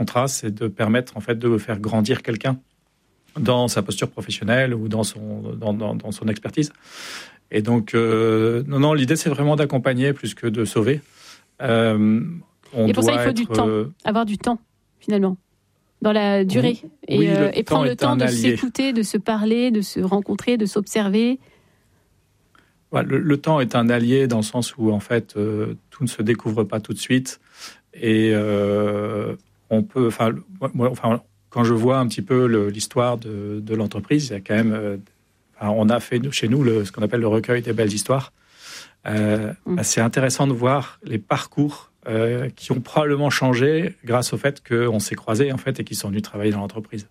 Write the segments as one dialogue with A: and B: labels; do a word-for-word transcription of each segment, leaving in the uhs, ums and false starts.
A: contrat, c'est de permettre en fait de faire grandir quelqu'un dans sa posture professionnelle ou dans son dans, dans, dans son expertise. Et donc euh, non non, l'idée c'est vraiment d'accompagner plus que de sauver. Euh, on
B: et pour
A: doit
B: ça, il faut
A: être,
B: du temps,
A: euh,
B: avoir du temps finalement dans la durée
A: oui,
B: et,
A: oui,
B: euh,
A: le
B: et prendre
A: temps
B: le
A: est
B: temps
A: un
B: de
A: allié.
B: s'écouter, de se parler, de se rencontrer, de s'observer.
A: Ouais, le, le temps est un allié dans le sens où en fait euh, tout ne se découvre pas tout de suite et euh, on peut, enfin, moi, enfin, quand je vois un petit peu le, l'histoire de, de l'entreprise, il y a quand même, euh, enfin, on a fait chez nous le, ce qu'on appelle le recueil des belles histoires. Euh, mmh. bah, c'est intéressant de voir les parcours euh, qui ont probablement changé grâce au fait qu'on s'est croisés en fait et qu'ils sont venus travailler dans l'entreprise.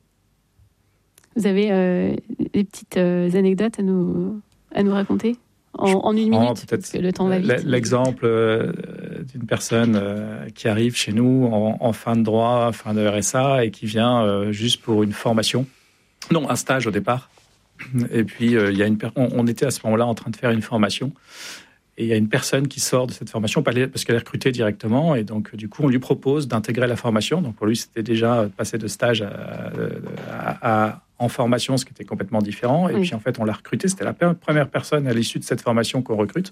B: Vous avez euh, des petites euh, anecdotes à nous à nous raconter? En, en une minute, oh, parce que le temps va vite.
A: L'exemple euh, d'une personne euh, qui arrive chez nous en, en fin de droit, fin de R S A, et qui vient euh, juste pour une formation, non, un stage au départ. Et puis, euh, il y a une per- on, on était à ce moment-là en train de faire une formation, et il y a une personne qui sort de cette formation parce qu'elle est recrutée directement, et donc du coup, on lui propose d'intégrer la formation. Donc pour lui, c'était déjà passer de stage à, à, à en formation, ce qui était complètement différent. Et oui. Puis, en fait, on l'a recruté. C'était la première personne à l'issue de cette formation qu'on recrute.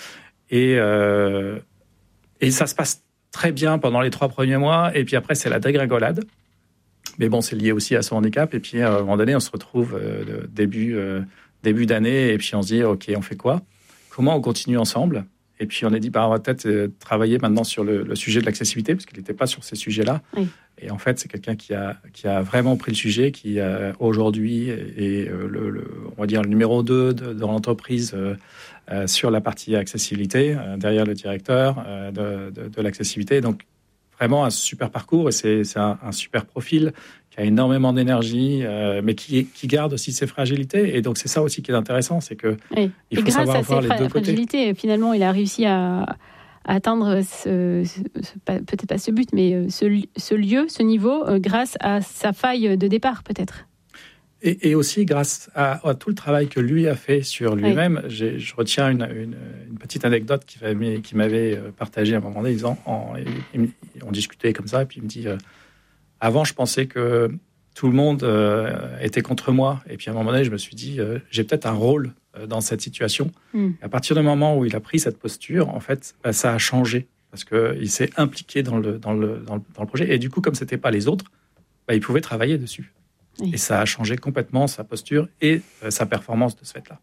A: Et, euh, et ça se passe très bien pendant les trois premiers mois. Et puis après, c'est la dégringolade. Mais bon, c'est lié aussi à son handicap. Et puis, à un moment donné, on se retrouve euh, début, euh, début d'année. Et puis, on se dit, OK, on fait quoi? Comment on continue ensemble? Et puis, on a dit, bah, on va peut-être euh, travailler maintenant sur le, le sujet de l'accessibilité, parce qu'il n'était pas sur ces sujets-là. Oui. Et en fait, c'est quelqu'un qui a, qui a vraiment pris le sujet, qui euh, aujourd'hui est euh, le, le, on va dire, le numéro deux de, de l'entreprise euh, euh, sur la partie accessibilité, euh, derrière le directeur euh, de, de, de l'accessibilité. Donc, vraiment un super parcours, et c'est, c'est un, un super profil qui a énormément d'énergie, euh, mais qui, qui garde aussi ses fragilités. Et donc, c'est ça aussi qui est intéressant, c'est que
B: oui.
A: il faut
B: et
A: savoir
B: grâce à
A: voir
B: ses
A: les deux
B: fragilités,
A: côtés.
B: Finalement, il a réussi à, à atteindre ce, ce, ce, peut-être pas ce but, mais ce, ce lieu, ce niveau, euh, grâce à sa faille de départ, peut-être.
A: Et, et aussi grâce à, à tout le travail que lui a fait sur lui-même. Oui. J'ai, je retiens une, une, une petite anecdote qu'il m'avait, qu'il m'avait partagée à un moment donné. Disant, en, il, on discutait comme ça, et puis il me dit euh, avant, je pensais que tout le monde euh, était contre moi. Et puis à un moment donné, je me suis dit euh, j'ai peut-être un rôle euh, dans cette situation. Mm. À partir du moment où il a pris cette posture, en fait, bah, ça a changé parce qu'il s'est impliqué dans le, dans, le, dans, le, dans le projet. Et du coup, comme ce n'était pas les autres, bah, il pouvait travailler dessus. Oui. Et ça a changé complètement sa posture et euh, sa performance de ce fait-là.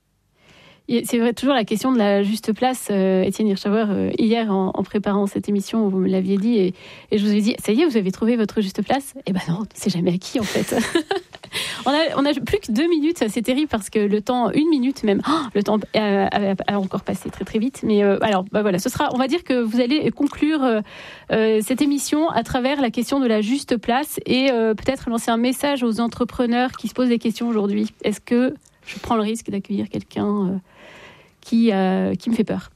B: C'est vrai, toujours la question de la juste place. Euh, Étienne Hirschauer, euh, hier, en, en préparant cette émission, vous me l'aviez dit, et, et je vous ai dit, ça y est, vous avez trouvé votre juste place? Eh ben non, c'est jamais acquis, en fait. on, a, on a plus que deux minutes, c'est terrible, parce que le temps, une minute même, oh, le temps a, a, a encore passé très très vite. Mais euh, alors, bah voilà, ce sera, on va dire que vous allez conclure euh, euh, cette émission à travers la question de la juste place, et euh, peut-être lancer un message aux entrepreneurs qui se posent des questions aujourd'hui. Est-ce que je prends le risque d'accueillir quelqu'un euh, qui, euh, qui me fait peur?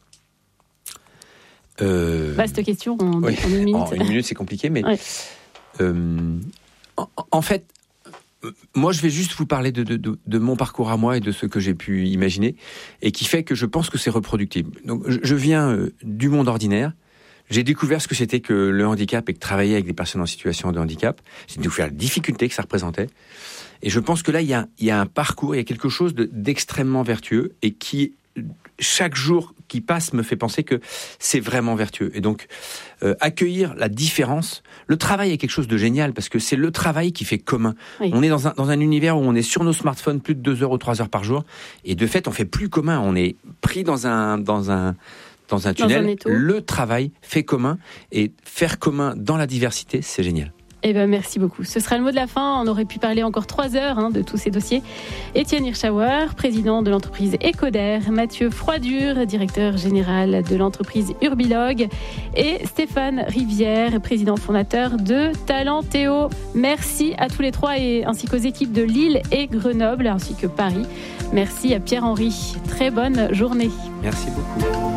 C: euh...
B: Vaste question en,
C: oui.
B: en une minute.
C: En une minute, c'est compliqué, mais ouais. euh, en, en fait, moi, je vais juste vous parler de, de, de, de mon parcours à moi et de ce que j'ai pu imaginer, et qui fait que je pense que c'est reproductible. Donc, je, je viens euh, du monde ordinaire. J'ai découvert ce que c'était que le handicap et que travailler avec des personnes en situation de handicap. J'ai découvert la difficulté que ça représentait. Et je pense que là, il y a, il y a un parcours, il y a quelque chose de, d'extrêmement vertueux et qui, chaque jour qui passe, me fait penser que c'est vraiment vertueux. Et donc, euh, accueillir la différence, le travail est quelque chose de génial parce que c'est le travail qui fait commun. Oui. On est dans un, dans un univers où on est sur nos smartphones plus de deux heures ou trois heures par jour. Et de fait, on fait plus commun. On est pris dans un, dans un, dans un tunnel.
B: Dans un
C: le travail fait commun, et faire commun dans la diversité, c'est génial.
B: Eh ben, merci beaucoup. Ce sera le mot de la fin. On aurait pu parler encore trois heures hein, de tous ces dossiers. Étienne Hirschauer, président de l'entreprise Ecoder, Mathieu Froidure, directeur général de l'entreprise Urbilogue, et Stéphane Rivière, président fondateur de Talentéo. Merci à tous les trois, et ainsi qu'aux équipes de Lille et Grenoble, ainsi que Paris. Merci à Pierre-Henri. Très bonne journée.
C: Merci beaucoup.